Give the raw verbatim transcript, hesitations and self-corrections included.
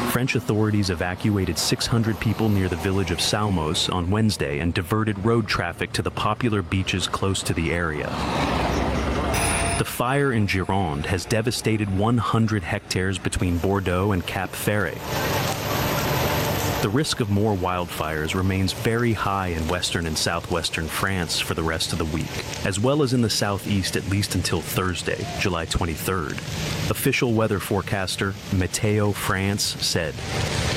French authorities evacuated six hundred people near the village of Salmos on Wednesday and diverted road traffic to the popular beaches close to the area. The fire in Gironde has devastated one hundred hectares between Bordeaux and Cap Ferret. The risk of more wildfires remains very high in western and southwestern France for the rest of the week, as well as in the southeast at least until Thursday, July twenty-third. Official weather forecaster Meteo France said,